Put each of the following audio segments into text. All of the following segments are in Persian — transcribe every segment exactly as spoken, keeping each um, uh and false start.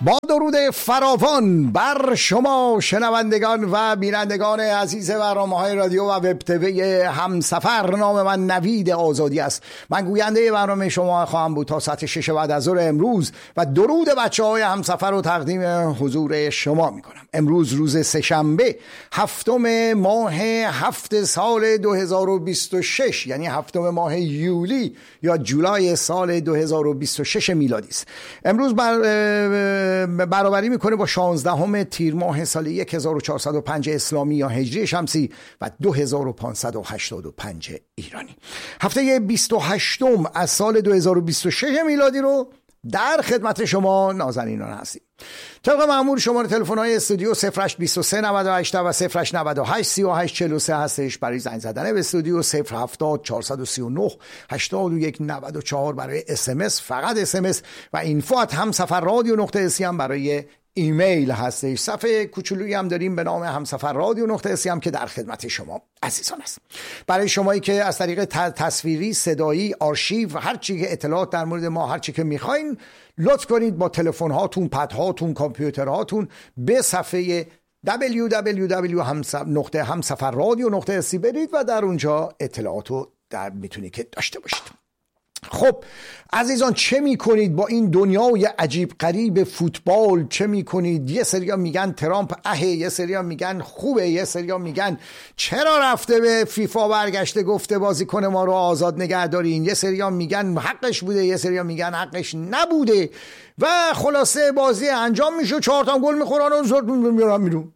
با درود فراوان بر شما شنوندگان و بینندگان عزیز برنامه‌های رادیو و وب تیوی همسفر. نام من نوید آزادی است. من گوینده برنامه شما خواهم بود تا ساعت شش بعد از ظهر امروز و درود بچه‌های همسفر رو تقدیم حضور شما می‌کنم. امروز روز سه‌شنبه هفتم ماه هفت سال دو هزار و بیست و شش، یعنی هفتم ماه یولی یا جولای سال دو هزار و بیست و شش میلادی است. امروز بر برابری میکنه با شانزدهم تیر ماه سال هزار و چهارصد و پنج اسلامی یا هجری شمسی و دو هزار و پانصد و هشتاد و پنج ایرانی. هفته بیست و هشتم از سال دو هزار و بیست و شش میلادی رو در خدمت شما نازنینان هستیم. طبق معمول شماره تلفن های استودیو صفر هشت دو سه نود و هشت و صفر هشت نود و هشت سی و هشت چهل و سه هستش برای زنگ زدن به استودیو. صفر هفتاد چهارصد و سی و نه هشتاد و یک نود و چهار برای اس ام اس، فقط اس ام اس، و اینفو ات همسفر رادیو نقطه اسی هم برای ایمیل هستش. صفحه کوچولویی هم داریم به نام همسفر رادیو نقطه اسی هم که در خدمت شما عزیزان است. برای شمایی که از طریق تصویری، صدایی، آرشیو، هر چی که اطلاعات در مورد ما، هر چی که میخواین، لطف کنید با تلفن هاتون، پد هاتون، کامپیوتر هاتون به صفحه دبلیو دبلیو دبلیو نقطه همسفر رادیو نقطه اسی برید و در اونجا اطلاعاتو در میتونید که داشته باشید. خب عزیزان، چه میکنید با این دنیای عجیب غریب فوتبال؟ چه میکنید؟ یه سریا میگن ترامپ اهه، یه سریا میگن خوبه، یه سریا میگن چرا رفته به فیفا برگشته گفته بازیکن ما رو آزاد نگه دارین، یه سریا میگن حقش بوده، یه سریا میگن حقش نبوده، و خلاصه بازی انجام میشه، چهار تا گل میخورن و زود میرن میرون.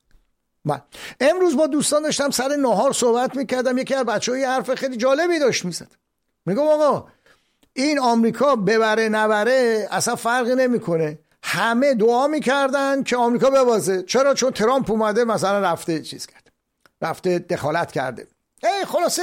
من امروز با دوستان داشتم سر نهار صحبت میکردم، یکی از بچه‌ها یه حرف خیلی جالبی داشت میزد. میگم آقا این آمریکا ببره نبره اصلا فرقی نمیکنه، همه دعا میکردن که آمریکا ببازه. چرا؟ چون ترامپ اومده مثلا رفته چیز کرده، رفته دخالت کرده. ای خلاصه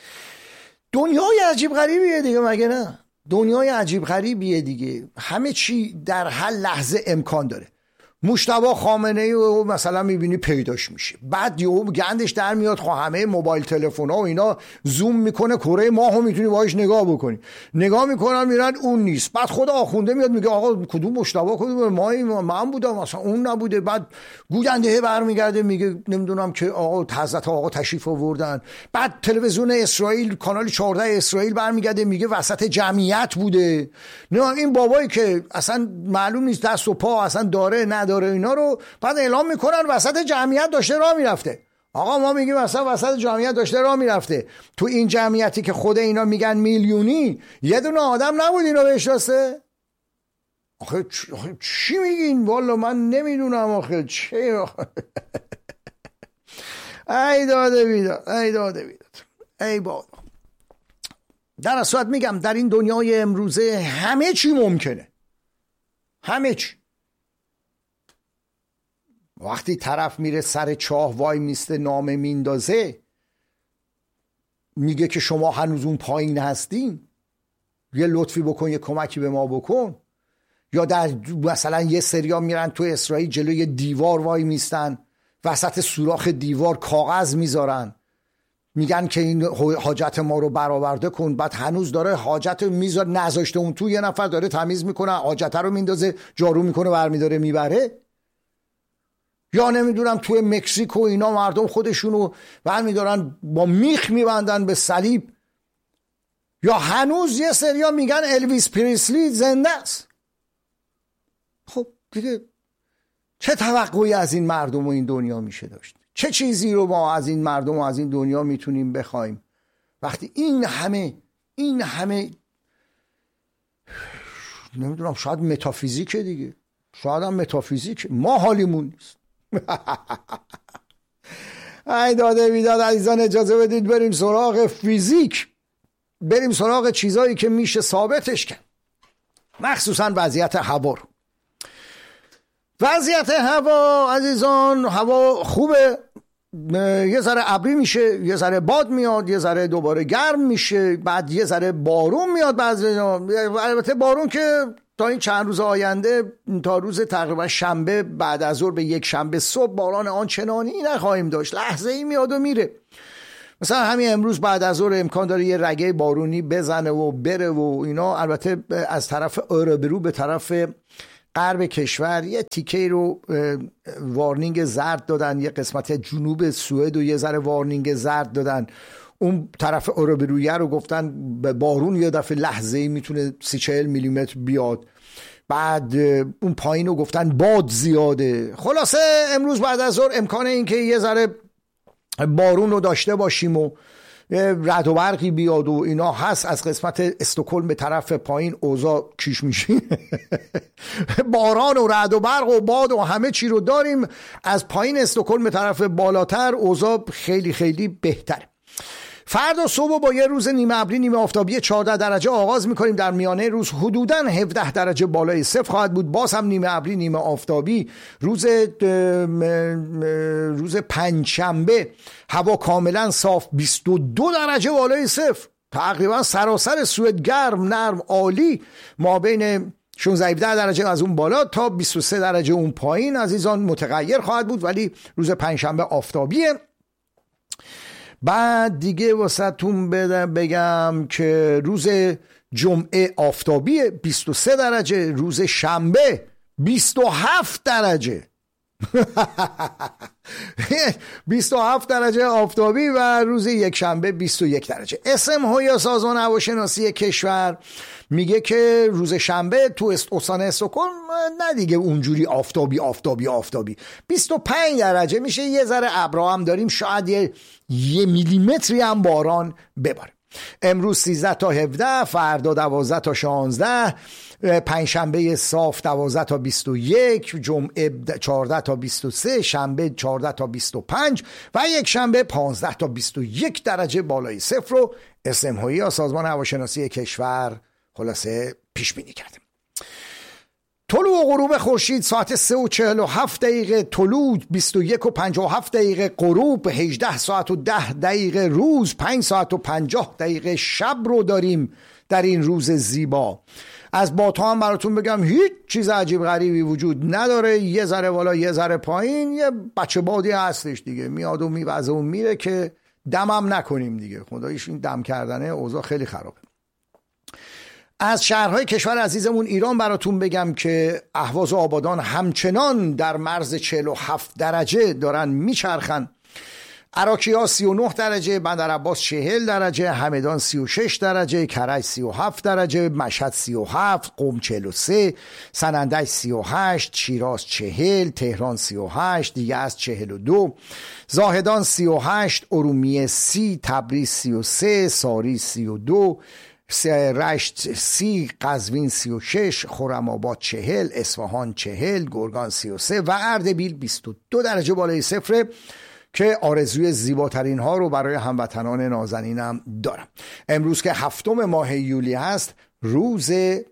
دنیای عجیب غریبیه دیگه، مگه نه؟ دنیای عجیب غریبیه دیگه، همه چی در هر لحظه امکان داره. مجتبی خامنه‌ای رو مثلا میبینی پیداش میشه، بعد یهو گندش در میاد، خب همه موبایل تلفن‌ها و اینا زوم میکنه کره ماهو میتونی باهاش نگاه بکنی، نگاه میکنن میرن اون نیست. بعد خود آخونده میاد میگه آقا کدوم مجتبی کدوم ماهی، من بودم مثلا اون نبوده. بعد گوینده برمیگرده میگه نمیدونم که آقا حضرت آقا تشریف آوردن. بعد تلویزیون اسرائیل کانال چهارده اسرائیل برمیگرده میگه وسط جمعیت بوده. نه این بابایی که اصلا معلوم نیست دست و پا اصلا داره نداره اینا رو بعد اعلام میکنن وسط جمعیت داشته راه میرفته. آقا ما میگیم اصلا وسط جمعیت داشته راه میرفته. تو این جمعیتی که خود اینا میگن میلیونی یه دونه آدم نبود اینو بشناسه؟ آخه چی میگین؟ والا من نمیدونم آخه چه آخه. ای داده بیداد، ای داده بیداد، ای بابا. در اصل میگم در این دنیای امروزه همه چی ممکنه، همه چی. وقتی طرف میره سر چاه وای میسته نامه میندازه میگه که شما هنوز اون پایین هستین، یه لطفی بکن، یه کمکی به ما بکن. یا در مثلا یه سریا میرن تو اسرائیل جلوی دیوار وای میستن، وسط سوراخ دیوار کاغذ میذارن، میگن که این حاجت ما رو برآورده کن. بعد هنوز داره حاجت میذاره نذاشته اون تو، یه نفر داره تمیز میکنه، حاجت رو میندازه جارو میکنه برمیداره میبره. یا نمیدونم توی مکزیک و اینا مردم خودشونو برمیدارن با میخ میبندن به صلیب. یا هنوز یه سریا میگن الویس پریسلی زنده است. خب دیگه چه توقعی از این مردم و این دنیا میشه داشت؟ چه چیزی رو ما از این مردم و از این دنیا میتونیم بخوایم وقتی این همه این همه نمیدونم، شاید متافیزیکه دیگه، شاید هم متافیزیک، ما حالیمون نیست. ای داده بیداد عزیزان، اجازه بدید بریم سراغ فیزیک، بریم سراغ چیزایی که میشه ثابتش کرد، مخصوصا وضعیت هوا رو. وضعیت هوا عزیزان، هوا خوبه، یه ذره ابری میشه، یه ذره باد میاد، یه ذره دوباره گرم میشه، بعد یه ذره بارون میاد. بعضی البته بارون که تا این چند روز آینده، تا روز تقریبا شنبه بعد از ظهر به یک شنبه صبح باران آنچنانی نخواهیم داشت، لحظه ای میاد و میره. مثلا همین امروز بعد از ظهر امکان داره یه رگه بارونی بزنه و بره و اینا. البته از طرف اوربرو به طرف غرب کشور یه تیکه رو وارنینگ زرد دادن، یه قسمت جنوب سوئد و یه ذره وارنینگ زرد دادن، اون طرف آرابرویه رو گفتن به بارون یه دفعه لحظه‌ای میتونه سی چهل میلیمتر بیاد، بعد اون پایین رو گفتن باد زیاده. خلاصه امروز بعد از ظهر امکانه این که یه ذره بارون رو داشته باشیم و رعد و برقی بیاد و اینا هست. از قسمت استکهلم به طرف پایین اوضاع کیش میشه باران و رعد و برق و باد و همه چی رو داریم. از پایین استکهلم به طرف بالاتر اوضاع خیلی خیلی بهتره. فردا صبح با یه روز نیمه ابری نیمه آفتابی چهارده درجه آغاز میکنیم. در میانه روز حدوداً هفده درجه بالای صفر خواهد بود. باز هم نیمه ابری نیمه آفتابی. روز روز پنجشنبه هوا کاملا صاف، بیست و دو درجه بالای صفر، تقریبا سراسر سوئد گرم، نرم، عالی. ما بین شانزده هفده درجه از اون بالا تا بیست و سه درجه اون پایین عزیزان متغیر خواهد بود، ولی روز پنجشنبه آفتابیه. بعد دیگه واسهتون بگم که روز جمعه آفتابی بیست و سه درجه، روز شنبه بیست و هفت درجه بیست و هفت درجه آفتابی و روز یک شنبه بیست و یک درجه. اسم های سازمان هواشناسی کشور میگه که روز شنبه تو استان استکهلم نه دیگه اونجوری آفتابی آفتابی آفتابی بیست و پنج درجه میشه، یه ذره ابرا هم داریم، شاید یه, یه میلیمتری هم باران بباره. امروز سیزده تا هفده، فردا دوازده تا شانزده، پنجشنبه صاف دوازده تا بیست و یک، جمعه چهارده تا بیست و سه، شنبه چهارده تا بیست و پنج و یک شنبه پانزده تا بیست و یک درجه بالای صفر رو اسم هایی یا سازمان هواشناسی کشور خلاصه پیش بینی کردیم. طلوع و غروب خورشید ساعت سه و چهل و هفت دقیقه طلوع، بیست و یک و پنجاه و هفت دقیقه غروب، هجده ساعت و ده دقیقه روز، پنج ساعت و پنجاه دقیقه شب رو داریم در این روز زیبا. از باتا هم براتون بگم هیچ چیز عجیب غریبی وجود نداره، یه ذره بالا یه ذره پایین، یه بچه بادی هستش دیگه، میاد و میوزه و میره که دمم نکنیم دیگه، خداییش این دم کردنه اوضاع خیلی خرابه. از شهرهای کشور عزیزمون ایران براتون بگم که اهواز و آبادان همچنان در مرز چهل و هفت درجه دارن میچرخن. عراقی‌ها سی و نه درجه، بندر عباس چهل درجه، همدان سی و شش درجه، کرج سی و هفت درجه، مشهد سی و هفت، قم چهل و سه، سنندج سی و هشت، شیراز چهل، تهران سی و هشت، دیگه از چهل و دو، زاهدان سی و هشت، ارومیه سی، تبریز سی و سه، ساری سی و دو، رشت سی، قزوین سی و شش، خرم‌آباد چهل، اصفهان چهل، گرگان سی و سه و اردبیل بیست و دو درجه بالای صفر که آرزوی زیباترین ها رو برای هموطنان نازنینم دارم. امروز که هفتم ماه یولی هست، روز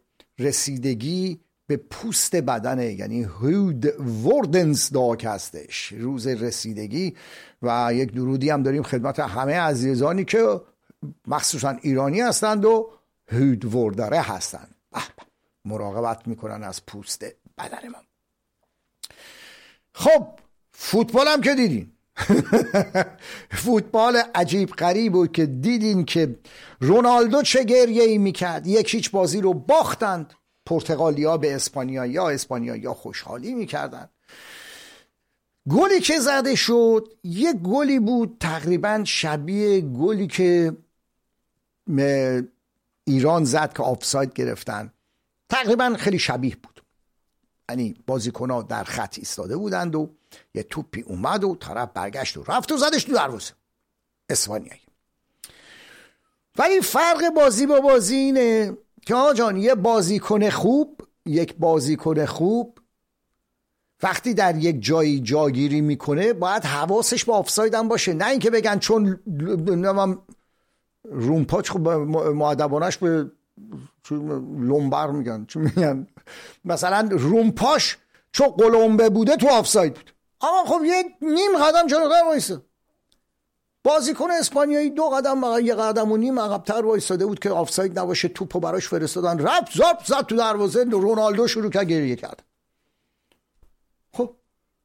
رسیدگی به پوست بدنه، یعنی هود وردنس داک هستش، روز رسیدگی. و یک درودی هم داریم خدمت همه عزیزانی که مخصوصا ایرانی هستند و هود ورداره هستند، مراقبت میکنن از پوست بدن ما. خب فوتبال هم که دیدین فوتبال عجیب غریب بود که دیدین که رونالدو چه گریه‌ای میکرد. یک هیچ بازی رو باختند پرتغالیا به اسپانیا، یا اسپانیا خوشحالی میکردن. گلی که زده شد یک گلی بود تقریبا شبیه گلی که ایران زد که آفساید گرفتن، تقریبا خیلی شبیه بود. یعنی بازیکن‌ها در خط ایستاده بودند و یه توپی اومد و طرف برگشت و رفت و زدش تو دروازه اسپانیایی. ولی فرق بازی با بازی اینه که آقا جان، یه بازیکن خوب یک بازیکن خوب وقتی در یک جایی جاگیری میکنه باید حواسش به آفساید هم باشه، نه اینکه بگن چون رومپاچ خوب مؤدبانش به لومبر میگن، چون میگن مثلا رومپاش چون قلمبه بوده تو آفساید بود. آقا خب یک نیم قدم جلوتر وایسه. بازیکن اسپانیایی دو قدم یک قدم و نیم عقب‌تر وایساده بود که آفساید نباشه، توپو براش فرستادن، رفت زاپ زد تو دروازه. رونالدو شروع کرد گریه کرد. خب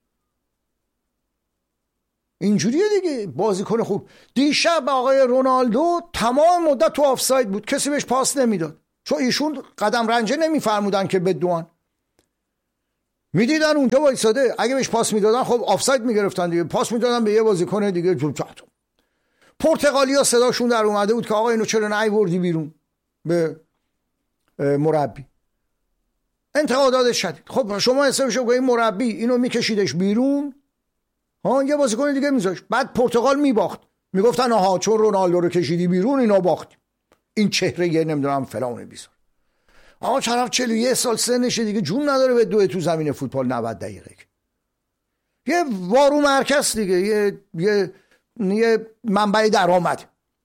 اینجوریه دیگه. بازیکن خوب دیشب آقای رونالدو تمام مدت تو آفساید بود، کسی بهش پاس نمیداد چون ایشون قدم رنجه نمیفرمودن که بدوان. میدیدن اونجا وایساده، اگه بهش پاس میدادن خب آفساید میگرفتن دیگه، پاس میدادن به یه بازیکن دیگه. پرتغالیا صداشون در اومده بود که آقا اینو چرا نیوردی بیرون به مربی، انتقادات شدید. خب شما حسابشو کنید مربی اینو میکشیدش بیرون، ها یه بازیکن دیگه میذاش، بعد پرتغال میباخت، میگفتن آها چون رونالدو رو کشیدی بیرون اینا باخت، این چهره یه نمیدونم فلان بیسار. آقا طرف چهل و یک سال سنشه دیگه، جون نداره به دوه تو زمین فوتبال نود دقیقه. یه وارو مرکز دیگه، یه یه یه منبع درآمد.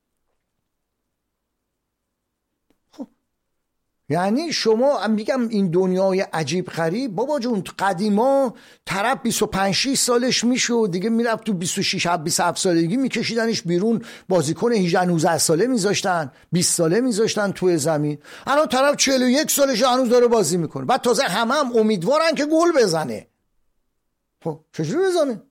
خب یعنی شما میگم این دنیای عجیب غریب بابا جون، قدیما طرف بیست و پنج شش سالش میشد دیگه میرفت تو بیست و شش بیست و هفت سالگی میکشیدنش بیرون، بازیکن هجده نوزده ساله میذاشتن، بیست ساله میذاشتن توی زمین. الان طرف چهل و یک سالشه هنوز داره بازی میکنه، بعد تازه همه هم امیدوارن که گل بزنه. خب چجوری بزنه؟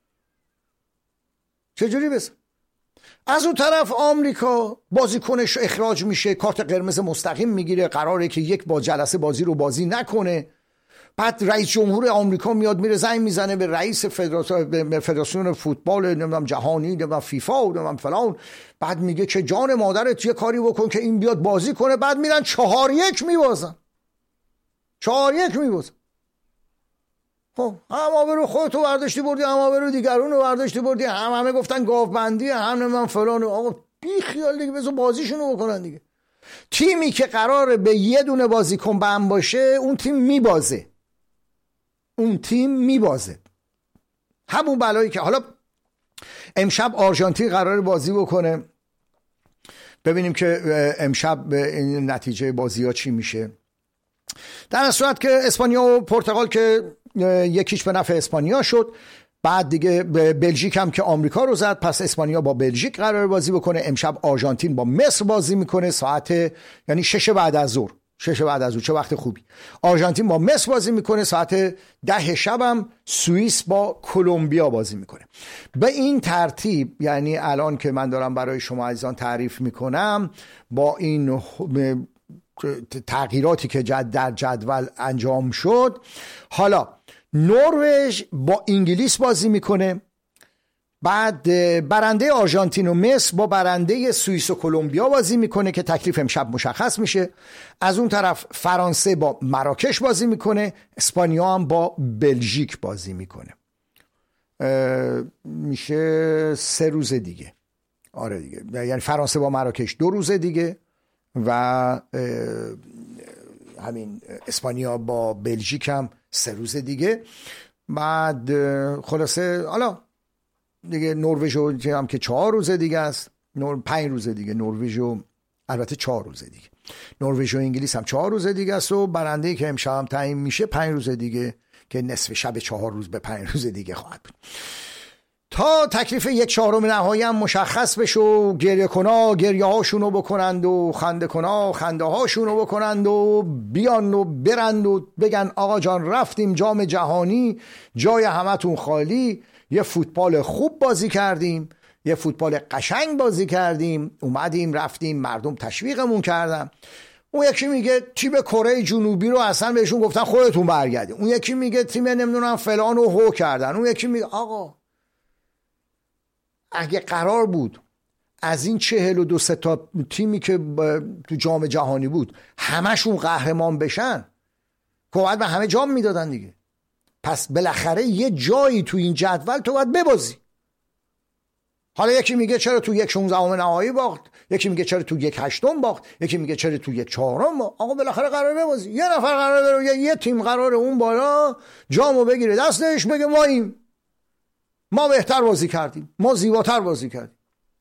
چجوری بزنه؟ از اون طرف آمریکا بازیکنش اخراج میشه، کارت قرمز مستقیم میگیره، قراره که یک با جلسه بازی رو بازی نکنه. بعد رئیس جمهور آمریکا میاد میره زنگ میزنه به رئیس فدراسیون فوتبال نمیدونم جهانی نمیدونم فیفا و نمیدونم فلان، بعد میگه که جان مادرت یه کاری بکن که این بیاد بازی کنه. بعد میرن چهار یک میبازن، چهار یک میبازن. خب هم آبرو خودتو برداشتی بردی، هم آبرو دیگرون رو برداشتی بردی، هم همه گفتن گاوبندی، هم من فلان. آقا بی خیال دیگه، بذار بازیشونو بکنن دیگه. تیمی که قراره به یه دونه بازیکن بند باشه اون تیم میبازه، اون تیم میبازه. همون بلایی که حالا امشب آرژانتین قراره بازی بکنه، ببینیم که امشب این نتیجه بازی ها چی میشه. در صورت که اسپانیا و پرتغال که یکیش به نفع اسپانیا شد، بعد دیگه بلژیک هم که آمریکا رو زد، پس اسپانیا با بلژیک قرار بازی بکنه. امشب آرژانتین با مصر بازی میکنه ساعت یعنی شش بعد از ظهر، شش بعد از ظهر، چه وقت خوبی. آرژانتین با مصر بازی میکنه ساعت ده شب هم سوئیس با کلمبیا بازی میکنه. به این ترتیب یعنی الان که من دارم برای شما عزیزان تعریف میکنم با این تغییراتی که جد در جدول انجام شد، حالا نروژ با انگلیس بازی میکنه، بعد برنده آرژانتین و مصر با برنده سوئیس و کلمبیا بازی میکنه که تکلیف امشب مشخص میشه. از اون طرف فرانسه با مراکش بازی میکنه، اسپانیا هم با بلژیک بازی میکنه. میشه سه روز دیگه. آره دیگه، یعنی فرانسه با مراکش دو روز دیگه و همین اسپانیا با بلژیک هم سه روز دیگه. بعد خلاصه حالا دیگه نروژ هم که چهار روز دیگه است، نور... پنج روز دیگه نروژ و البته چهار روز دیگه، نروژ و انگلیس هم چهار روز دیگه است و برنده که امشب هم تعیین میشه پنج روز دیگه که نصف شب چهار روز به پنج روز دیگه خواهد بود. تا تکلیف یک چهارم نهایی هم مشخص بشه و گریه کنا گریه هاشونو بکنند و خنده کنا خنده هاشونو بکنند و بیان و برند و بگن آقا جان رفتیم جام جهانی، جای همتون خالی، یه فوتبال خوب بازی کردیم، یه فوتبال قشنگ بازی کردیم، اومدیم رفتیم مردم تشویقمون کردن. اون یکی میگه تیم کره جنوبی رو اصلا بهشون گفتن خودتون برگردید، اون یکی میگه تیم نمیدونم فلان رو هو کردن، اون یکی میگه آقا اگه قرار بود از این چهل و دو سه تا تیمی که تو جام جهانی بود همشون قهرمان بشن که باید به همه جام میدادن دیگه. پس بالاخره یه جایی تو این جدول تو باید ببازی. حالا یکی میگه چرا تو یک شانزدهم نهایی باخت، یکی میگه چرا تو یک هشتم باخت، یکی میگه چرا تو یک چهارم باخت. آقا بالاخره قراره ببازی، یه نفر قراره بره، یه تیم قراره اون بالا جامو بگیره دستش بگه ما این ما بهتر بازی کردیم، ما زیباتر بازی کردیم.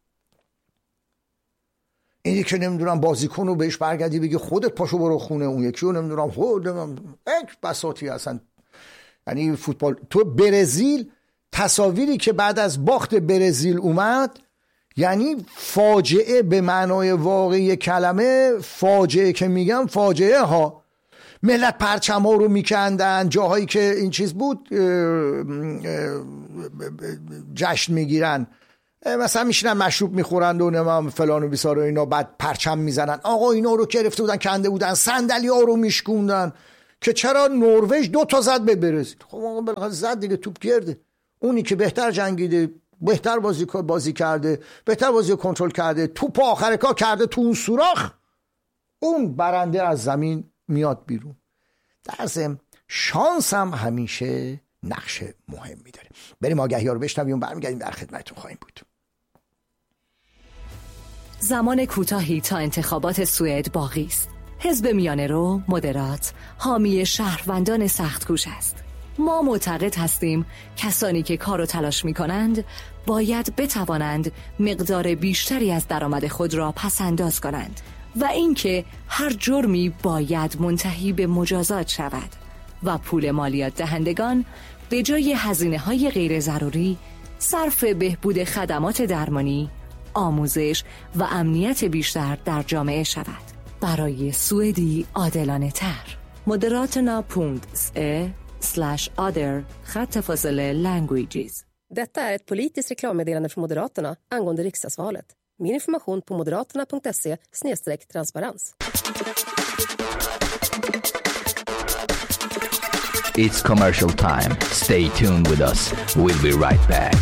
اینی که نمیدونم بازیکن رو بهش برگردی بگی خودت پاشو برو خونه، اون یکی رو نمیدونم خود یک بساطی هستن. یعنی فوتبال تو برزیل، تصاویری که بعد از باخت برزیل اومد یعنی فاجعه به معنای واقعی کلمه، فاجعه که میگم فاجعه ها. ملت پرچم ها رو میکندن، جاهایی که این چیز بود جشن میگیرن، مثلا میشینن مشروب میخورند و نمام فلان و بیسار و اینا، بعد پرچم میزنن. آقا اینا رو گرفته بودن کنده بودن، صندلی ها رو میشکوندن که چرا نروژ دو تا زد به برزیل. خب آقا بالاخره زد دیگه، توپ گرده. اونی که بهتر جنگیده، بهتر بازی بازی کرده، بهتر بازی کنترل کرده، توپ آخر کار کرده تو اون سوراخ، اون برنده از زمین میاد بیرون. در ضمن شانس هم همیشه نقش مهمی داره. بریم آگهی ها رو بشنویم، برمیگردیم در خدمتتون خواهیم بود. زمان کوتاهی تا انتخابات سوئد باقی است. حزب میانه رو مدرات حامی شهروندان سخت‌کوش است. ما معتقد هستیم کسانی که کار و تلاش می کنند باید بتوانند مقدار بیشتری از درآمد خود را پس انداز کنند و اینکه هر جرمی باید منتهی به مجازات شود و پول مالیات دهندگان به جای هزینه‌های غیر ضروری صرف بهبود خدمات درمانی، آموزش و امنیت بیشتر در جامعه شود. برای سوئدی عادلانه تر. Moderaterna punkt se slash other خط فاصله languages. Detta är ett politiskt reklammeddelande från Moderaterna angående riksdagsvalet. Mer information på moderaterna punkt se slash transparens. It's commercial time. Stay tuned with us. We'll be right back.